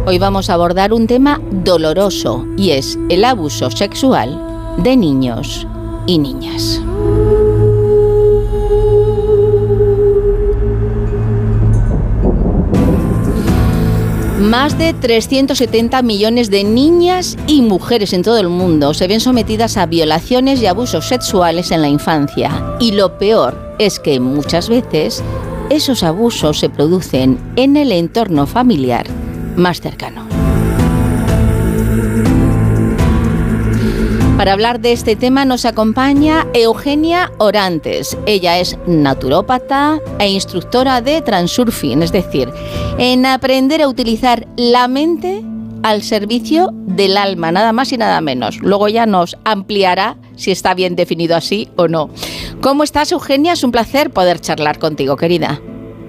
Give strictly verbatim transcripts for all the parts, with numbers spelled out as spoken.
Hoy vamos a abordar un tema doloroso y es el abuso sexual de niños y niñas. Más de trescientos setenta millones de niñas y mujeres en todo el mundo se ven sometidas a violaciones y abusos sexuales en la infancia. Y lo peor es que muchas veces esos abusos se producen en el entorno familiar más cercano. Para hablar de este tema nos acompaña Eugenia Orantes. Ella es naturópata e instructora de transurfing, es decir, en aprender a utilizar la mente al servicio del alma, nada más y nada menos. Luego ya nos ampliará si está bien definido así o no. ¿Cómo estás, Eugenia? Es un placer poder charlar contigo, querida.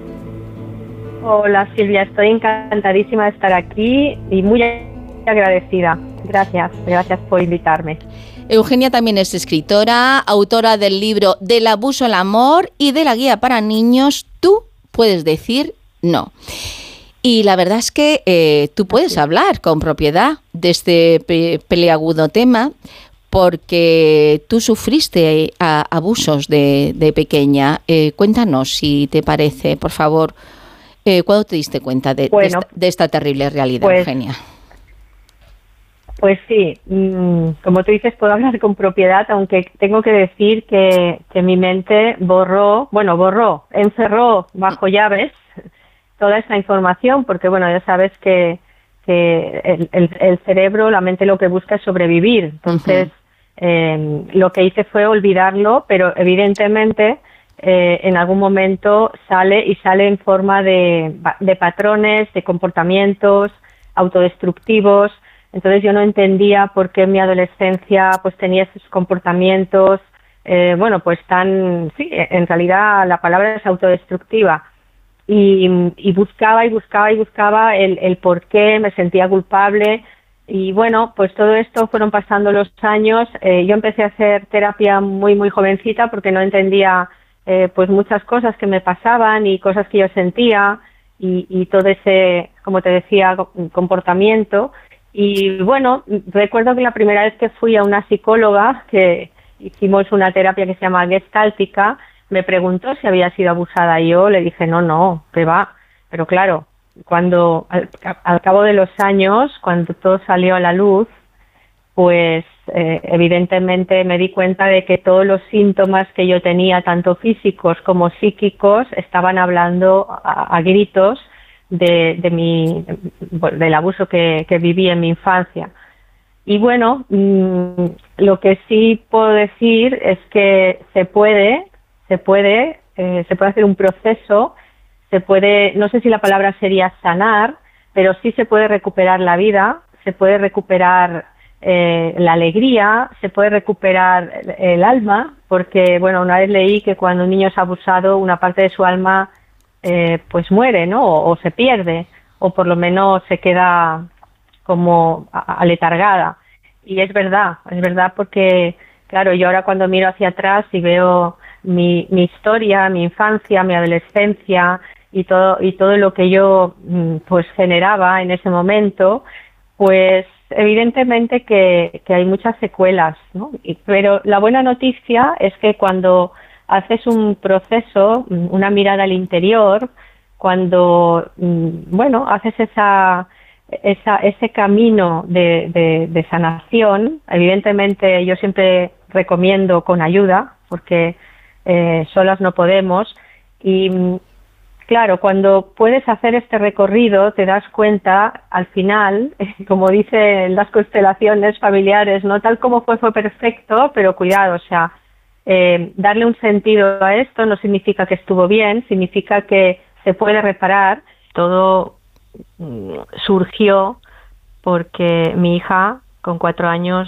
Hola, Silvia, estoy encantadísima de estar aquí y muy agradecida. Gracias, gracias por invitarme. Eugenia también es escritora, autora del libro Del abuso al amor y de la guía para niños Tú puedes decir no. Y la verdad es que eh, tú puedes hablar con propiedad de este pe- peleagudo tema porque tú sufriste a, abusos de, de pequeña. Eh, cuéntanos, si te parece, por favor, eh, ¿cuándo te diste cuenta de, bueno, de, esta, de esta terrible realidad, pues, Eugenia? Pues sí, mmm, como tú dices, puedo hablar con propiedad, aunque tengo que decir que, que mi mente borró, bueno, borró, encerró bajo llaves toda esta información, porque bueno, ya sabes que, que el, el, el cerebro, la mente lo que busca es sobrevivir. Entonces, uh-huh. eh, lo que hice fue olvidarlo, pero evidentemente eh, en algún momento sale y sale en forma de, de patrones, de comportamientos autodestructivos. Entonces yo no entendía por qué en mi adolescencia pues tenía esos comportamientos, eh, bueno, pues tan, sí, en realidad la palabra es autodestructiva. Y, y buscaba y buscaba y buscaba el, el por qué, me sentía culpable. Y bueno, pues todo esto fueron pasando los años. Eh, yo empecé a hacer terapia muy, muy jovencita porque no entendía eh, pues muchas cosas que me pasaban y cosas que yo sentía y, y todo ese, como te decía, comportamiento. Y bueno, recuerdo que la primera vez que fui a una psicóloga, que hicimos una terapia que se llama gestáltica, me preguntó si había sido abusada y yo le dije, no, no, que va. Pero claro, cuando al, al cabo de los años, cuando todo salió a la luz, pues eh, evidentemente me di cuenta de que todos los síntomas que yo tenía, tanto físicos como psíquicos, estaban hablando a, a gritos de, de mi, del abuso que, que viví en mi infancia. Y bueno, mmm, lo que sí puedo decir es que se puede, se puede, eh, se puede hacer un proceso, se puede, no sé si la palabra sería sanar, pero sí se puede recuperar la vida, se puede recuperar eh, la alegría, se puede recuperar el, el alma, porque bueno, una vez leí que cuando un niño es abusado, una parte de su alma eh, pues muere, ¿no? O, o se pierde, o por lo menos se queda como aletargada. Y es verdad, es verdad porque, claro, yo ahora cuando miro hacia atrás y veo mi, mi historia, mi infancia, mi adolescencia y todo y todo lo que yo pues generaba en ese momento, pues evidentemente que, que hay muchas secuelas, ¿no? Y, pero la buena noticia es que cuando haces un proceso, una mirada al interior, cuando, bueno, haces esa, esa ese camino de, de, de sanación, evidentemente yo siempre recomiendo con ayuda, porque eh, solas no podemos, y claro, cuando puedes hacer este recorrido te das cuenta al final, como dicen las constelaciones familiares, no tal como fue fue perfecto, pero cuidado, o sea, eh, darle un sentido a esto no significa que estuvo bien, significa que se puede reparar. Todo mm, surgió porque mi hija con cuatro años